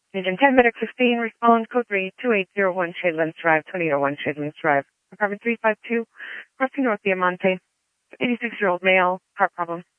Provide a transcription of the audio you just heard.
Agent 10, Medic 15, respond, code 3, 2801 Shadelands Drive, 2801 Shadelands Drive. Apartment 352, crossing North Diamante, 86-year-old male, heart problem.